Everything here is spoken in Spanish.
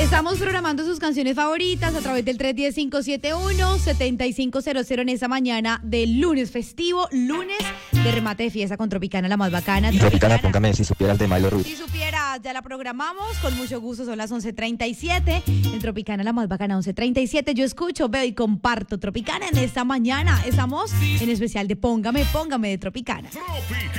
Estamos programando sus canciones favoritas a través del 310-571-7500 en esa mañana del lunes festivo, lunes de remate de fiesta con Tropicana, la más bacana. Tropicana, póngame Si Supieras de Milo Ruiz. Si supieras, ya la programamos con mucho gusto, son las 11:37. En Tropicana, la más bacana, 11:37. Yo escucho, veo y comparto Tropicana en esta mañana. Estamos en especial de Póngame de Tropicana.